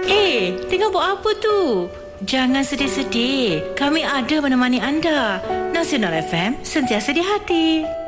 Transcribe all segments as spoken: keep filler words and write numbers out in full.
Eh, tengah buat apa tu? Jangan sedih-sedih. Kami ada menemani anda. Nasional F M, sentiasa di hati.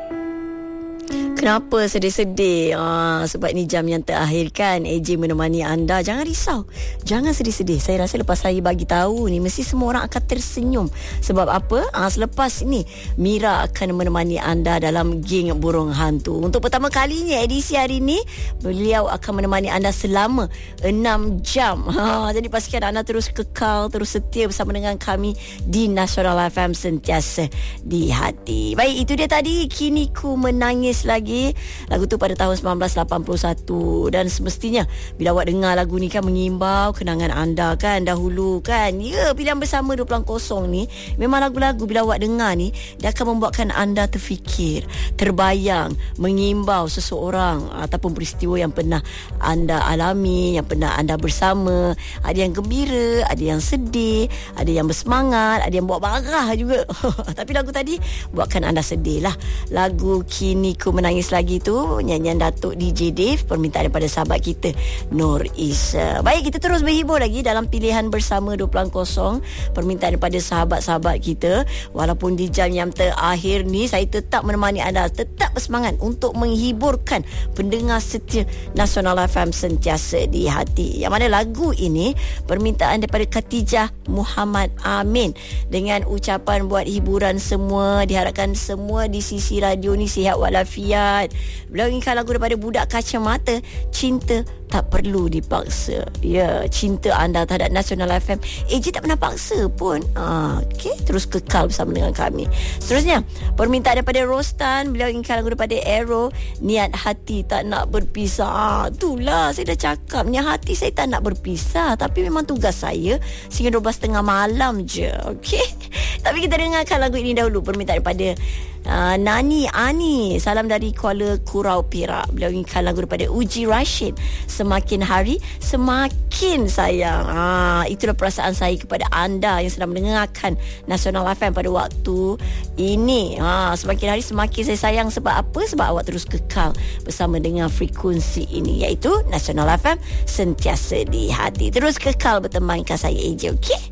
Kenapa sedih-sedih? Ah, sebab ni jam yang terakhir kan. A J menemani anda. Jangan risau. Jangan sedih-sedih. Saya rasa lepas saya bagi tahu ni, mesti semua orang akan tersenyum. Sebab apa? Ah, selepas ni, Mira akan menemani anda dalam Geng Burung Hantu. Untuk pertama kalinya edisi hari ni, beliau akan menemani anda selama enam jam. Ha, jadi pastikan anda terus kekal, terus setia bersama dengan kami di Nasional F M, sentiasa di hati. Baik, itu dia tadi Kini Ku Menangis Lagi. Lagu tu pada tahun sembilan belas lapan puluh satu. Dan semestinya bila awak dengar lagu ni kan mengimbau kenangan anda kan dahulu kan. Ya, pilihan bersama dua puluh kosong ni memang lagu-lagu bila awak dengar ni, dia akan membuatkan anda terfikir, terbayang, mengimbau seseorang ataupun peristiwa yang pernah anda alami, yang pernah anda bersama. Ada yang gembira, ada yang sedih, ada yang bersemangat, ada yang buat marah juga. Tapi lagu tadi buatkan anda sedih lah. Lagu Kini Ku Menangis Lagi tu, nyanyian Datuk D J Dave, permintaan daripada sahabat kita Nur Isa. Baik, kita terus berhibur lagi dalam pilihan bersama dua puluh kosong, permintaan daripada sahabat-sahabat kita. Walaupun di jam yang terakhir ni, saya tetap menemani anda, tetap bersemangat untuk menghiburkan pendengar setia Nasional F M, sentiasa di hati. Yang mana lagu ini permintaan daripada Khatijah Muhammad Amin, dengan ucapan buat hiburan semua. Diharapkan semua di sisi radio ni sihat walafiat. Beliau inginkan lagu daripada Budak Kacamata, Cinta Tak Perlu Dipaksa. Ya, cinta anda terhadap Nasional F M, A J tak pernah paksa pun. Ah, okay, terus kekal bersama dengan kami. Seterusnya, permintaan daripada Rostan. Beliau inginkan lagu daripada Arrow, Niat Hati Tak Nak Berpisah. Ah, itulah saya dah cakap, niat hati saya tak nak berpisah, tapi memang tugas saya sehingga dua belas tiga puluh malam je. Okey. Tapi kita dengarkan lagu ini dahulu. Permintaan daripada Uh, Nani Ani, salam dari Kuala Kurau Perak. Beliau inginkan lagu daripada Uji Rashid, Semakin Hari Semakin Sayang. Ah, itulah perasaan saya kepada anda yang sedang mendengarkan Nasional F M pada waktu ini. Ah, semakin hari semakin saya sayang. Sebab apa? Sebab awak terus kekal bersama dengan frekuensi ini, iaitu Nasional F M, sentiasa di hati. Terus kekal bertemankan saya A J, okey?